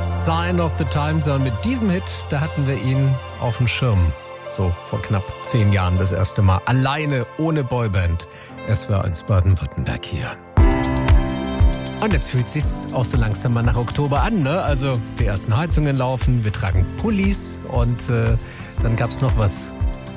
Sign of the Times. Und mit diesem Hit, da hatten wir ihn auf dem Schirm. So vor knapp 10 Jahren das erste Mal. Alleine, ohne Boyband. SWR1 Baden-Württemberg hier. Und jetzt fühlt sich's auch so langsam mal nach Oktober an, ne? Also die ersten Heizungen laufen, wir tragen Pullis und dann gab's noch was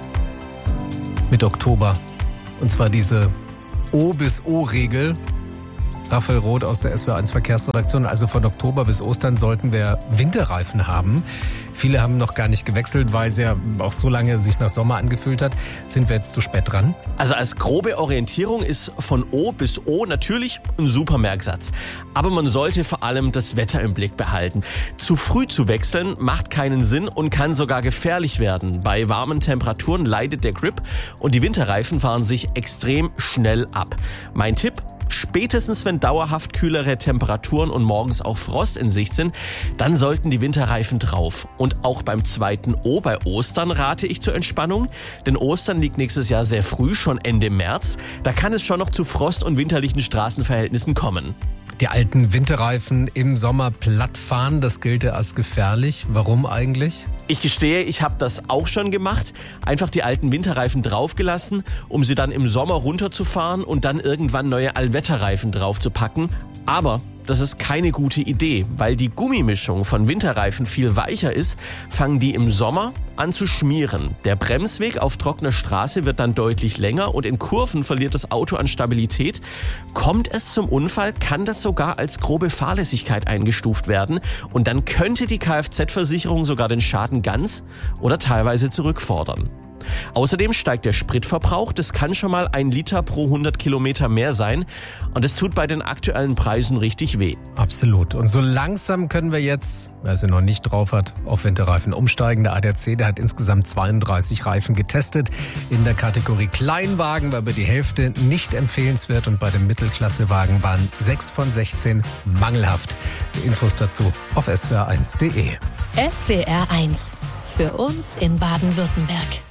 mit Oktober. Und zwar diese O bis O-Regel. Raphael Roth aus der SWR1 Verkehrsredaktion. Also von Oktober bis Ostern sollten wir Winterreifen haben. Viele haben noch gar nicht gewechselt, weil es ja auch so lange sich nach Sommer angefühlt hat. Sind wir jetzt zu spät dran? Also als grobe Orientierung ist von O bis O natürlich ein super Merksatz. Aber man sollte vor allem das Wetter im Blick behalten. Zu früh zu wechseln macht keinen Sinn und kann sogar gefährlich werden. Bei warmen Temperaturen leidet der Grip und die Winterreifen fahren sich extrem schnell ab. Mein Tipp: spätestens wenn dauerhaft kühlere Temperaturen und morgens auch Frost in Sicht sind, dann sollten die Winterreifen drauf. Und auch beim zweiten O, bei Ostern, rate ich zur Entspannung. Denn Ostern liegt nächstes Jahr sehr früh, schon Ende März. Da kann es schon noch zu Frost- und winterlichen Straßenverhältnissen kommen. Die alten Winterreifen im Sommer platt fahren, das gilt ja als gefährlich. Warum eigentlich? Ich gestehe, ich habe das auch schon gemacht. Einfach die alten Winterreifen draufgelassen, um sie dann im Sommer runterzufahren und dann irgendwann neue Allwetterreifen draufzupacken. Aber das ist keine gute Idee, weil die Gummimischung von Winterreifen viel weicher ist, fangen die im Sommer an zu schmieren. Der Bremsweg auf trockener Straße wird dann deutlich länger und in Kurven verliert das Auto an Stabilität. Kommt es zum Unfall, kann das sogar als grobe Fahrlässigkeit eingestuft werden und dann könnte die Kfz-Versicherung sogar den Schaden ganz oder teilweise zurückfordern. Außerdem steigt der Spritverbrauch, das kann schon mal 1 Liter pro 100 Kilometer mehr sein und es tut bei den aktuellen Preisen richtig weh. Absolut. Und so langsam können wir jetzt, wer sie noch nicht drauf hat, auf Winterreifen umsteigen. Der ADAC, der hat insgesamt 32 Reifen getestet. In der Kategorie Kleinwagen war über die Hälfte nicht empfehlenswert und bei den Mittelklassewagen waren 6 von 16 mangelhaft. Die Infos dazu auf swr1.de. SWR1 für uns in Baden-Württemberg.